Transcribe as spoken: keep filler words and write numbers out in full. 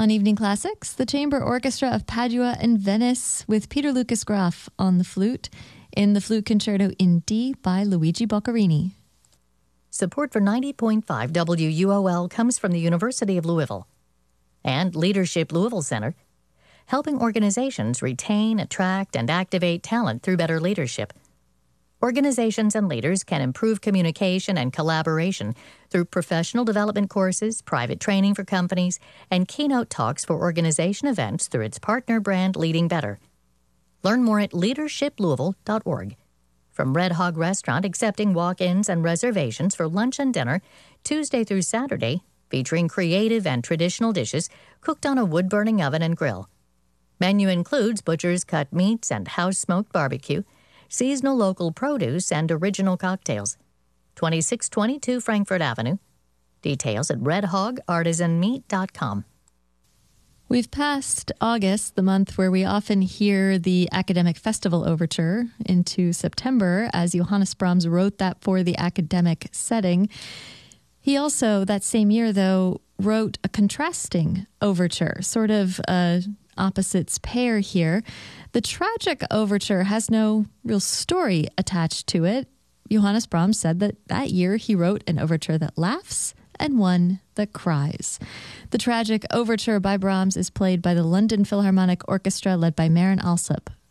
On Evening Classics, the Chamber Orchestra of Padua and Venice with Peter Lucas Graf on the flute in the Flute Concerto in D by Luigi Boccherini. Support for ninety point five W U O L comes from the University of Louisville and Leadership Louisville Center, helping organizations retain, attract, and activate talent through better leadership. Organizations and leaders can improve communication and collaboration through professional development courses, private training for companies, and keynote talks for organization events through its partner brand Leading Better. Learn more at leadership louisville dot org. From Red Hog Restaurant, accepting walk-ins and reservations for lunch and dinner Tuesday through Saturday, featuring creative and traditional dishes cooked on a wood-burning oven and grill. Menu includes butcher's cut meats and house-smoked barbecue, seasonal local produce, and original cocktails. twenty-six twenty-two Frankfurt Avenue. Details at red hog artisan meat dot com. We've passed August, the month where we often hear the Academic Festival Overture, into September, as Johannes Brahms wrote that for the academic setting. He also, that same year, though, wrote a contrasting overture, sort of a opposites pair here. The tragic overture has no real story attached to it. Johannes Brahms said that that year he wrote an overture that laughs and one that cries. The tragic overture by Brahms is played by the London Philharmonic Orchestra led by Marin Alsop.